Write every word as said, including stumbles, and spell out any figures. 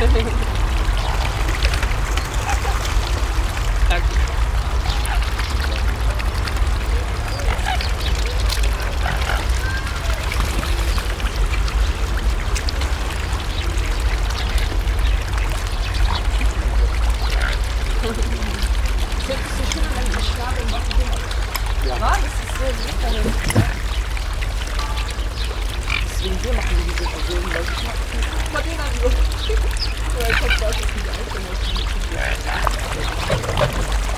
Danke. Ja. War, das ist so super. Deswegen wir machen diese Bewegung, weil ich mach mal den an so. Weil ich hab das nicht einzeln.